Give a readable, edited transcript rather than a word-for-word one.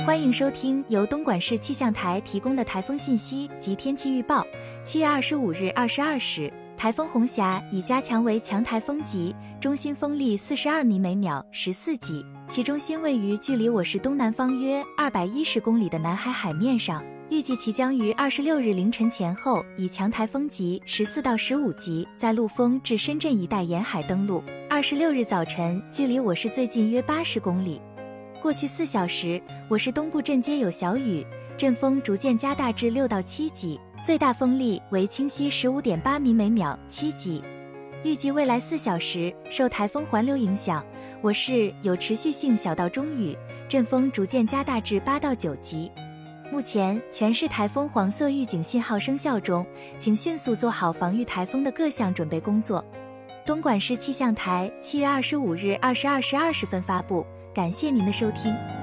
欢迎收听由东莞市气象台提供的台风信息及天气预报。7月25日22时，台风红霞已加强为强台风级，中心风力42米每秒，14级，其中心位于距离我市东南方约210公里的南海海面上。预计其将于26日凌晨前后以强台风级14到15级在陆丰至深圳一带沿海登陆。26日早晨距离我市最近约80公里。过去4小时，我市东部阵街有小雨，阵风逐渐加大至6到7级，最大风力为清晰 15.8米每秒，7级。预计未来4小时，受台风环流影响，我市有持续性小到中雨，阵风逐渐加大至8到9级。目前全市台风黄色预警信号生效中，请迅速做好防御台风的各项准备工作。东莞市气象台7月25日22时20分发布，感谢您的收听。